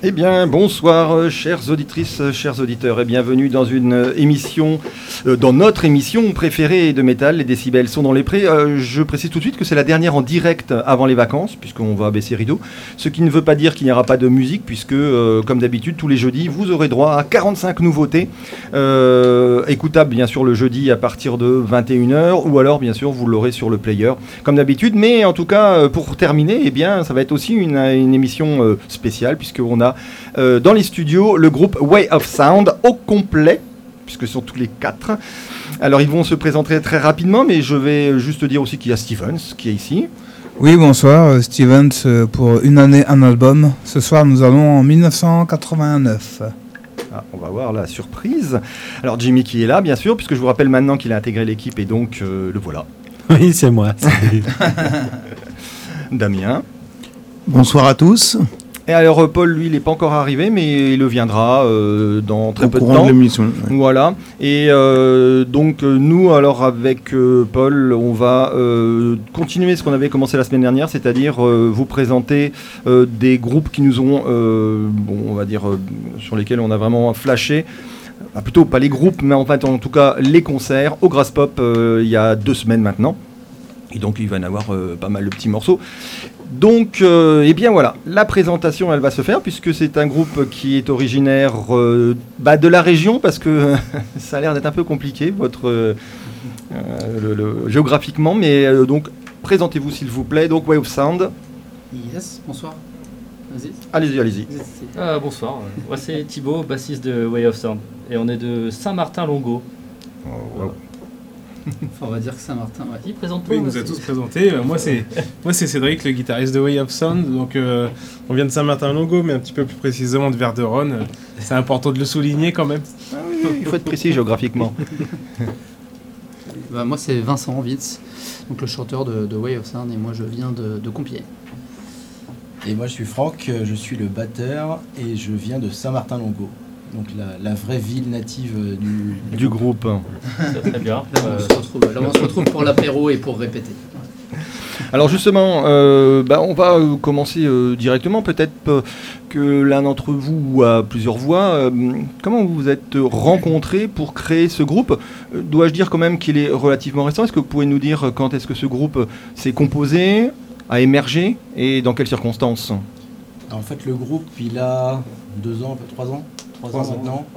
Eh bien, bonsoir, chères auditrices, chers auditeurs, et bienvenue dans une émission, dans notre émission préférée de métal, les décibels sont dans les prés. Je précise tout de suite que c'est la dernière en direct avant les vacances, puisqu'on va baisser rideau, ce qui ne veut pas dire qu'il n'y aura pas de musique, puisque, comme d'habitude, tous les jeudis, vous aurez droit à 45 nouveautés, écoutables bien sûr le jeudi à partir de 21h, ou alors bien sûr vous l'aurez sur le player, comme d'habitude, mais en tout cas, pour terminer, eh bien, ça va être aussi une émission spéciale, puisqu'on a dans les studios le groupe Way of Sound au complet, puisque ce sont tous les quatre. Alors ils vont se présenter très rapidement, mais je vais juste dire aussi qu'il y a Stevens qui est ici. Oui, bonsoir, Stevens pour Une année, un album. Ce soir nous allons en 1989. Ah, on va voir la surprise. Alors Jimmy qui est là bien sûr, puisque je vous rappelle maintenant qu'il a intégré l'équipe et donc le voilà. Oui, c'est moi. Damien. Bonsoir à tous. Et alors Paul, lui, il n'est pas encore arrivé, mais il le viendra dans très peu de temps. De l'émission, ouais. Voilà. Et donc nous, alors avec Paul, on va continuer ce qu'on avait commencé la semaine dernière, c'est-à-dire vous présenter des groupes qui nous ont, on va dire, sur lesquels on a vraiment flashé. Enfin, plutôt pas les groupes, mais en fait, en tout cas les concerts au Grass Pop il y a 2 semaines maintenant. Et donc il va y en avoir pas mal de petits morceaux. Donc, eh bien voilà, la présentation elle va se faire puisque c'est un groupe qui est originaire de la région parce que ça a l'air d'être un peu compliqué géographiquement, mais donc présentez-vous s'il vous plaît. Donc Way of Sound. Yes, bonsoir. Vas-y. Allez-y. Bonsoir, moi c'est Thibaut, bassiste de Way of Sound et on est de Saint-Martin-Longo. Wow. Enfin, on va dire que Saint-Martin, ouais. Qui présente Oui, il nous a tous présentés. Moi, c'est Cédric, le guitariste de Way of Sound. Donc, on vient de Saint-Martin-Longo, mais un petit peu plus précisément de Verderonne. C'est important de le souligner quand même. Ah oui, il faut être précis géographiquement. Moi, c'est Vincent Witz, donc le chanteur de Way of Sound, et moi, je viens de Compiègne. Et moi, je suis Franck, je suis le batteur, et je viens de Saint-Martin-Longo. Donc la vraie ville native du groupe. C'est très bien. Là, on se retrouve pour l'apéro et pour répéter. Alors justement, on va commencer directement. Peut-être que l'un d'entre vous a plusieurs voix. Comment vous vous êtes rencontrés pour créer ce groupe ? Dois-je dire quand même qu'il est relativement récent ? Est-ce que vous pouvez nous dire quand est-ce que ce groupe s'est composé, a émergé et dans quelles circonstances ? En fait, le groupe, il a 2 ans, un peu 3 ans. 3 ans maintenant.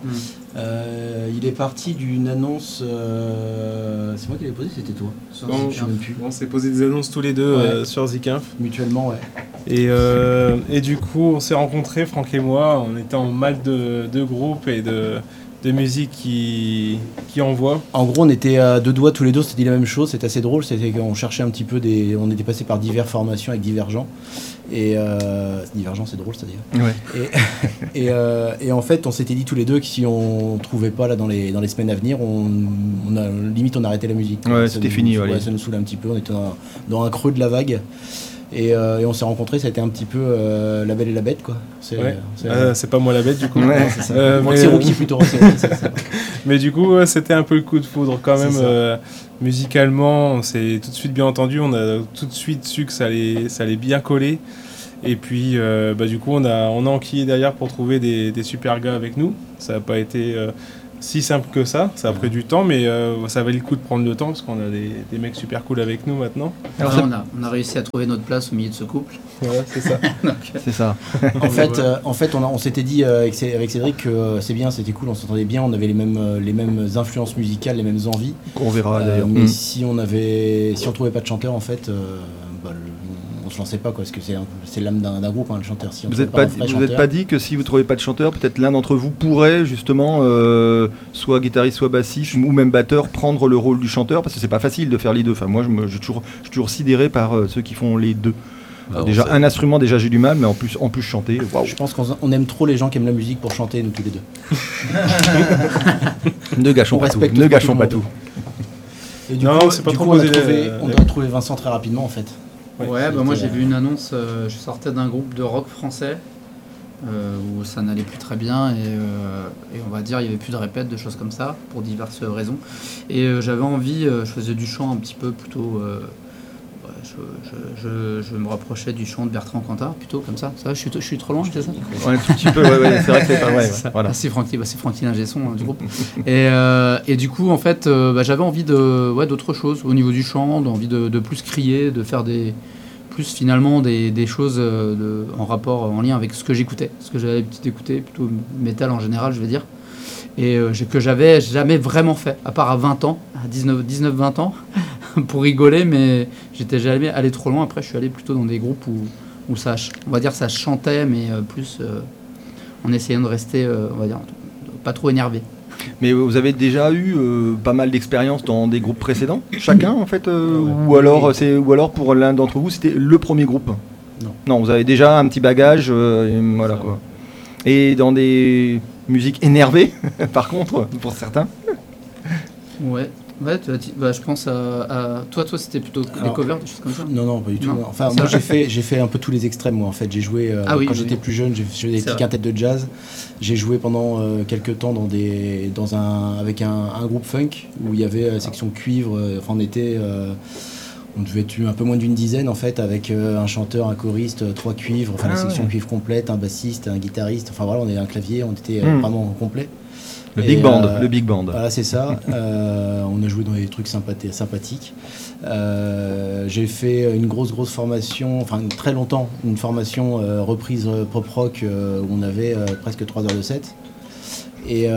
Il est parti d'une annonce. C'est moi qui l'ai posé, c'était toi. On s'est posé des annonces tous les deux sur Zikinf. Mutuellement, ouais. Et du coup, on s'est rencontrés, Franck et moi. On était en mal de groupe et de musique qui envoie. En gros, on était à 2 doigts tous les deux, on s'était dit la même chose. C'était assez drôle. C'était qu'on cherchait un petit peu on était passé par diverses formations avec Divergent. Et Divergent, c'est drôle, c'est-à-dire. Ouais. Et en fait, on s'était dit tous les deux que si on trouvait pas là dans les semaines à venir, on arrêtait la musique. Ouais, c'était fini. Ça nous saoulait un petit peu. On était dans un creux de la vague. Et on s'est rencontrés, ça a été un petit peu la belle et la bête, quoi. C'est pas moi la bête, du coup. Ouais, c'est ça. Moi, c'est Rookie plutôt. C'est ça. Mais du coup, c'était un peu le coup de foudre quand même. Musicalement, on s'est tout de suite bien entendu. On a tout de suite su que ça allait bien coller. Et puis, du coup, on a enquillé derrière pour trouver des super gars avec nous. Ça n'a pas été si simple que ça. Ça a pris du temps, mais ça valait le coup de prendre le temps parce qu'on a des mecs super cool avec nous maintenant. Alors, on a réussi à trouver notre place au milieu de ce couple. Ouais, c'est ça. C'est ça. En fait, on s'était dit avec Cédric que c'est bien, c'était cool, on s'entendait bien, on avait les mêmes influences musicales, les mêmes envies. On verra d'ailleurs. Mais si on trouvait pas de chanteur, en fait, on se lançait pas, quoi, parce que c'est l'âme d'un groupe, le chanteur. Si vous n'êtes pas dit que si vous trouvez pas de chanteur, peut-être l'un d'entre vous pourrait justement, soit guitariste, soit bassiste, ou même batteur, prendre le rôle du chanteur, parce que c'est pas facile de faire les deux. Enfin, moi, je suis toujours sidéré par ceux qui font les deux. Déjà un instrument, j'ai du mal, mais en plus chanter. Waouh. Je pense qu'on aime trop les gens qui aiment la musique pour chanter, nous tous les deux. Ne gâchons pas tout. Et du coup, c'est pas trop posé. On a trouvé Vincent très rapidement, en fait. Moi j'ai vu une annonce, je sortais d'un groupe de rock français où ça n'allait plus très bien et on va dire il n'y avait plus de répètes, de choses comme ça pour diverses raisons, et j'avais envie, je faisais du chant un petit peu plutôt, je je me rapprochais du chant de Bertrand Cantat, plutôt comme ça. Ça va, je suis trop loin, c'est ça? Ouais, un tout petit peu, ouais, c'est vrai que c'est pas vrai. Voilà. C'est Francky, l'ingé son du groupe. Et du coup, en fait, j'avais envie d'autre chose au niveau du chant, envie de plus crier, de faire plus finalement des choses en rapport, en lien avec ce que j'écoutais, ce que j'avais l'habitude d'écouter, plutôt métal en général, je vais dire. Et que j'avais jamais vraiment fait, à part à 20 ans, à 19-20 ans, pour rigoler, mais j'étais jamais allé trop loin. Après, je suis allé plutôt dans des groupes où ça, on va dire, ça chantait, mais plus en essayant de rester, on va dire, pas trop énervé. Mais vous avez déjà eu pas mal d'expériences dans des groupes précédents, chacun en fait, ou alors pour l'un d'entre vous, c'était le premier groupe? Non, vous avez déjà un petit bagage, voilà quoi. Et dans des musiques énervées, par contre, pour certains. Ouais, je pense à toi c'était plutôt des covers, des choses comme ça. Non, pas du tout. Enfin, moi j'ai fait un peu tous les extrêmes. Moi, en fait, j'ai joué quand j'étais plus jeune, j'ai fait des petites quintettes de jazz. J'ai joué pendant quelques temps avec un groupe funk où il y avait la section cuivre. Enfin, on devait être un peu moins d'une dizaine en fait, avec un chanteur, un choriste, 3 cuivres, enfin la section cuivre complète, un bassiste, un guitariste. Enfin voilà, on avait un clavier, on était vraiment complet. Le big band. Voilà, c'est ça. On a joué dans des trucs sympathiques. J'ai fait une grosse formation, enfin très longtemps, une formation reprise pop rock où on avait presque 3 heures de set. Et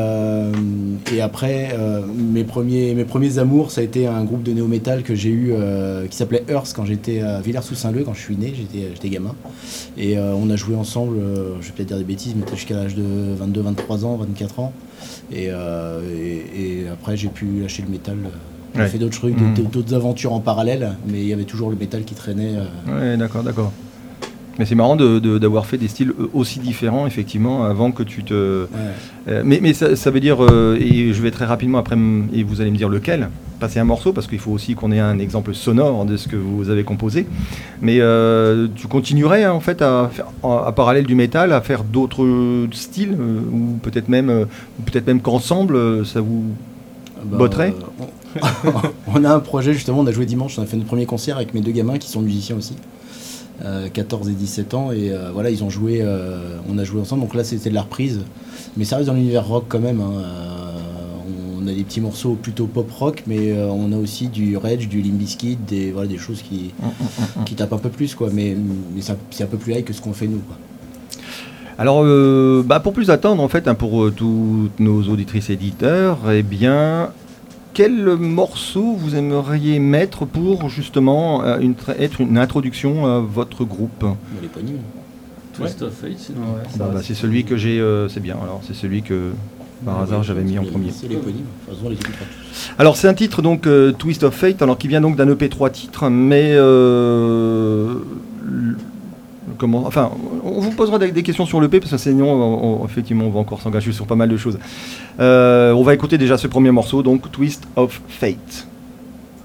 après, mes premiers amours, ça a été un groupe de néo-metal que j'ai eu qui s'appelait Earth quand j'étais à Villers-sous-Saint-Leu, quand je suis né, j'étais gamin. Et on a joué ensemble, je vais peut-être dire des bêtises, mais jusqu'à l'âge de 22, 23 ans, 24 ans. Et après, j'ai pu lâcher le métal. J'ai fait d'autres trucs, d'autres aventures en parallèle, mais il y avait toujours le métal qui traînait. Ouais, d'accord. Mais c'est marrant d'avoir fait des styles aussi différents, effectivement, avant que tu te... Ouais. Mais ça veut dire, et je vais très rapidement après, et vous allez me dire lequel, passer un morceau, parce qu'il faut aussi qu'on ait un exemple sonore de ce que vous avez composé. Mais tu continuerais, en fait, à faire, à parallèle du métal, à faire d'autres styles, ou peut-être même qu'ensemble, ça vous botterait? On a un projet, justement, on a joué dimanche, on a fait notre premier concert avec mes 2 gamins qui sont musiciens aussi. 14 et 17 ans, et voilà, ils ont joué, on a joué ensemble, donc là c'était de la reprise, mais ça reste dans l'univers rock quand même, hein. On a des petits morceaux plutôt pop rock, mais on a aussi du Rage, du Limp Bizkit, des choses qui tapent un peu plus, quoi, mais c'est un peu plus high que ce qu'on fait nous, quoi. Alors, pour plus attendre, en fait, hein, pour toutes nos auditrices et éditeurs, eh bien, quel morceau vous aimeriez mettre pour justement être une introduction à votre groupe? L'éponyme. Twist of Fate, sinon. C'est celui que j'ai, c'est bien, alors c'est celui que par hasard j'avais mis en premier. C'est l'éponyme, alors c'est un titre donc Twist of Fate, alors qui vient donc d'un EP 3 titres, mais on vous posera des questions sur l'EP parce que sinon effectivement on va encore s'engager sur pas mal de choses. On va écouter déjà ce premier morceau, donc Twist of Fate.